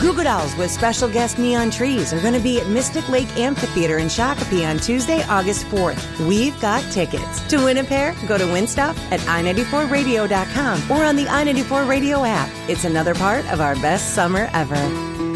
Goo Goo Dolls with special guest Neon Trees are going to be at Mystic Lake Amphitheater in Shakopee on Tuesday, August 4th. We've got tickets. To win a pair, go to WinStuff at i94radio.com or on the i94 Radio app. It's another part of our best summer ever.